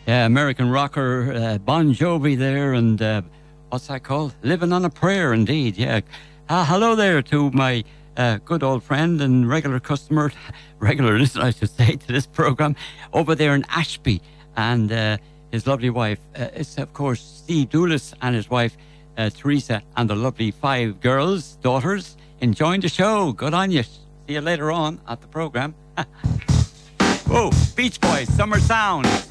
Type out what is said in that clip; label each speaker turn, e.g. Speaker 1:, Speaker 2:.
Speaker 1: American rocker Bon Jovi there, and what's that called? Living on a Prayer, indeed, yeah. Hello there to my good old friend and regular customer, regular listener, I should say, to this programme, over there in Ashby, and his lovely wife. It's, of course, Steve Doulis and his wife, Teresa, and the lovely 5 girls, daughters, enjoying the show. Good on you. See you later on at the programme. Whoa, Beach Boys, Summer Sound.